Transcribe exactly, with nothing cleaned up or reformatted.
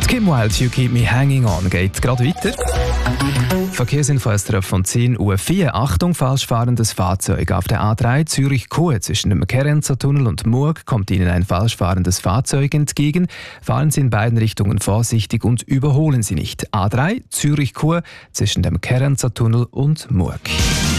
Kim Wilde, You Keep Me Hanging On, geht gerade weiter. Verkehrsinfo von zehn Uhr vier. Achtung, falsch fahrendes Fahrzeug. Auf der A drei Zürich-Chur zwischen dem Kerenzer-Tunnel und Murg kommt Ihnen ein falsch fahrendes Fahrzeug entgegen. Fahren Sie in beiden Richtungen vorsichtig und überholen Sie nicht. A drei Zürich-Chur zwischen dem Kerenzer-Tunnel und Murg.